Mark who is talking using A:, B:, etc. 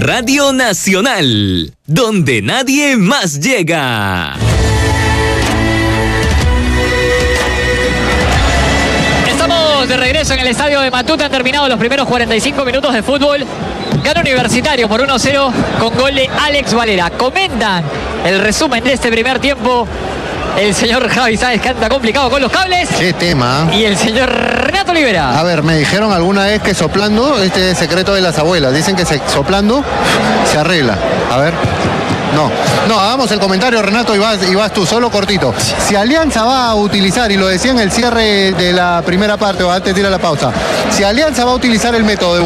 A: Radio Nacional, donde nadie más llega.
B: Estamos de regreso en el estadio de Matute. Han terminado los primeros 45 minutos de fútbol. Gana Universitario por 1-0 con gol de Alex Valera. Comentan el resumen de este primer tiempo el señor Javi Sáenz, que anda complicado con los cables.
C: Qué tema.
B: Y el señor Renato Olivera.
C: A ver, me dijeron alguna vez que soplando, este es secreto de las abuelas, dicen que soplando se arregla. A ver. No, hagamos el comentario, Renato, y vas tú, solo cortito. Si Alianza va a utilizar, y lo decía en el cierre de la primera parte, o antes de ir a la pausa, si Alianza va a utilizar el método de